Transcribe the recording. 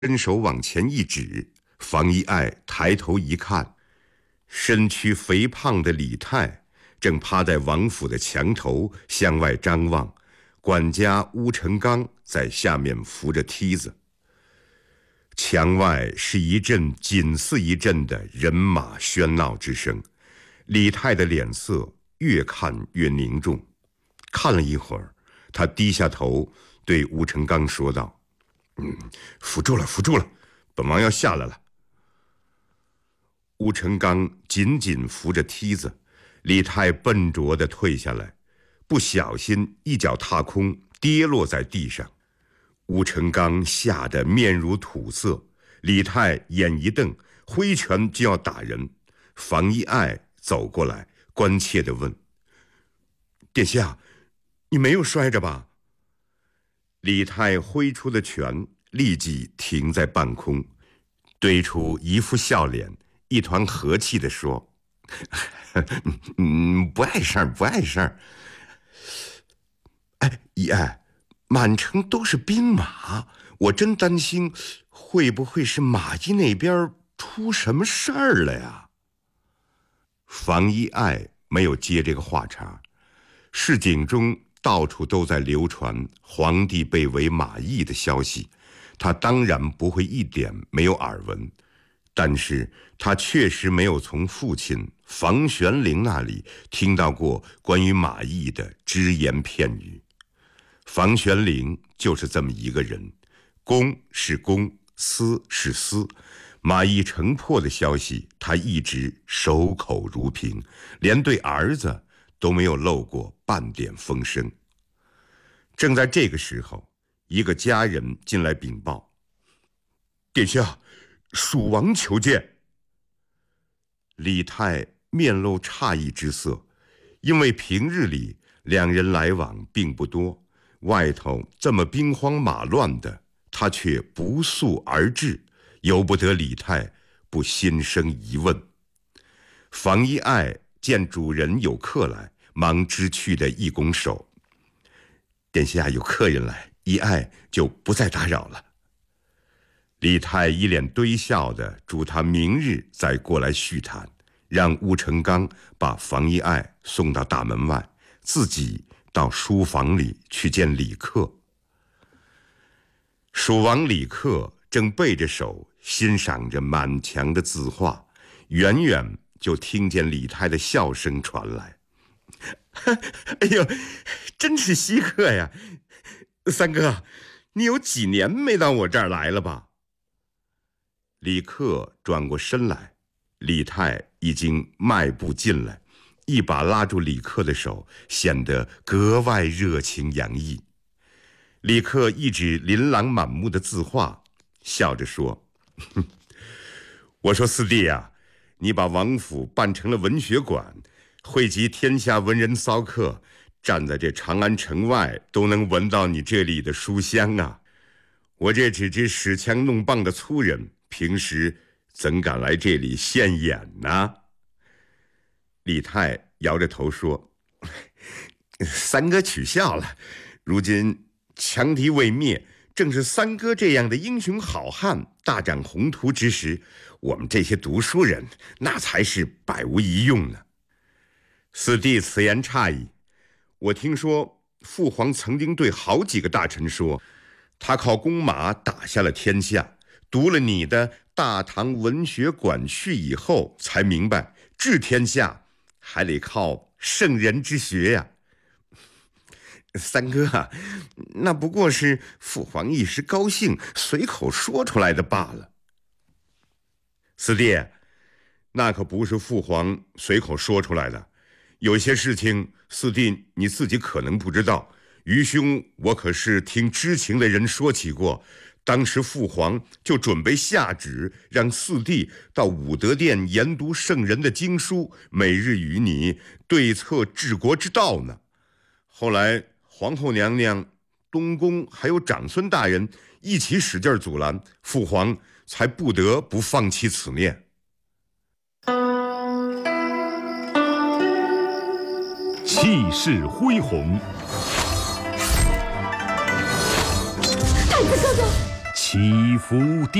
伸手往前一指，房一爱抬头一看，身躯肥胖的李泰正趴在王府的墙头向外张望，管家乌成刚在下面扶着梯子。墙外是一阵紧似一阵的人马喧闹之声，李泰的脸色越看越凝重。看了一会儿，他低下头对吴成刚说道：“扶住了，扶住了，本王要下来了。”吴成刚紧紧扶着梯子，李泰笨拙地退下来，不小心一脚踏空，跌落在地上。吴成刚吓得面如土色，李泰眼一瞪，挥拳就要打人。房一爱走过来，关切地问：“殿下，你没有摔着吧？”李泰挥出的拳立即停在半空，堆出一副笑脸，一团和气地说：“不碍事儿，不碍事儿。哎，一爱，满城都是兵马，我真担心会不会是马邑那边出什么事儿了呀？”房一爱没有接这个话茬，市井中到处都在流传皇帝被围马邑的消息，他当然不会一点没有耳闻，但是他确实没有从父亲房玄龄那里听到过关于马邑的只言片语。房玄龄就是这么一个人，公是公，私是私，马邑城破的消息他一直守口如瓶，连对儿子都没有漏过半点风声。正在这个时候，一个家人进来禀报：“殿下，蜀王求见。”李泰面露诧异之色，因为平日里两人来往并不多，外头这么兵荒马乱的，他却不速而至，由不得李泰不心生疑问。房一爱见主人有客来，忙知趣地一拱手：“殿下有客人来，一爱就不再打扰了。”李泰一脸堆笑地嘱他明日再过来叙谈，让乌成刚把房一爱送到大门外，自己到书房里去见李克。蜀王李克正背着手欣赏着满墙的字画，远远就听见李泰的笑声传来：“哎呦，真是稀客呀！三哥，你有几年没到我这儿来了吧？”李克转过身来，李泰已经迈步进来，一把拉住李克的手，显得格外热情洋溢。李克一指琳琅满目的字画，笑着说：“我说四弟啊，你把王府办成了文学馆，汇集天下文人骚客，站在这长安城外都能闻到你这里的书香啊！我这只知使枪弄棒的粗人，平时怎敢来这里现眼呢？”李泰摇着头说：“三哥取笑了，如今强敌未灭，正是三哥这样的英雄好汉大展宏图之时，我们这些读书人那才是百无一用呢。四弟此言差矣，我听说父皇曾经对好几个大臣说，他靠弓马打下了天下，读了你的《大唐文学馆序》以后，才明白治天下还得靠圣人之学呀。三哥啊，那不过是父皇一时高兴随口说出来的罢了。”“四弟，那可不是父皇随口说出来的，有些事情四弟你自己可能不知道，愚兄我可是听知情的人说起过，当时父皇就准备下旨让四弟到武德殿研读圣人的经书，每日与你对策治国之道呢。后来皇后娘娘、东宫还有长孙大人一起使劲阻拦，父皇才不得不放弃此念。” 气势恢宏， 太子哥哥， 起伏